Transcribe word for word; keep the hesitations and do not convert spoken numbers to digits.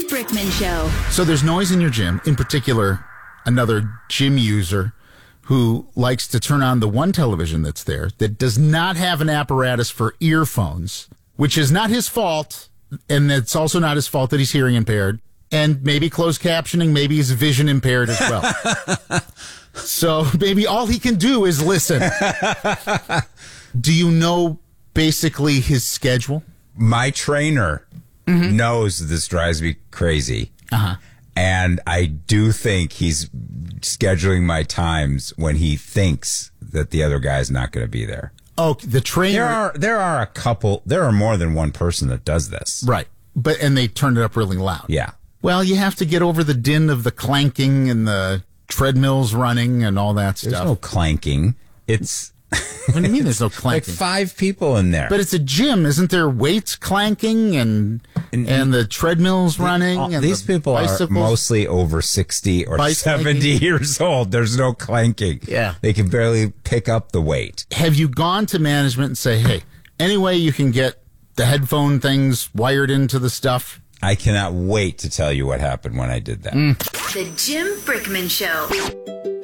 Brickman Show. So there's noise in your gym, in particular, another gym user who likes to turn on the one television that's there that does not have an apparatus for earphones, which is not his fault, and it's also not his fault that he's hearing impaired, and maybe closed captioning, maybe he's vision impaired as well. So maybe all he can do is listen. Do you know basically his schedule? My trainer mm-hmm. knows this drives me crazy. Uh-huh. And I do think he's scheduling my times when he thinks that the other guy's not going to be there. Oh, the trainer. There are there are a couple. There are more than one person that does this. Right. But and they turned it up really loud. Yeah. Well, you have to get over the din of the clanking and the treadmills running and all that There's stuff. no clanking. It's What do you mean there's no like clanking? five people in there. But it's a gym. Isn't there weights clanking and and, and the treadmills running? All, and these the people bicycles? are mostly over sixty or Bike seventy clanking. years old. There's no clanking. Yeah. They can barely pick up the weight. Have you gone to management and say, hey, any way you can get the headphone things wired into the stuff? I cannot wait to tell you what happened when I did that. The Jim Brickman Show.